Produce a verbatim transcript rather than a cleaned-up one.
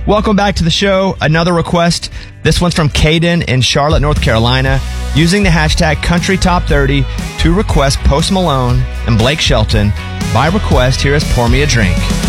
Welcome back to the show. Another request. This one's from Caden in Charlotte, North Carolina, using the hashtag Country Top thirty to request Post Malone and Blake Shelton. By request, here is Pour Me a Drink.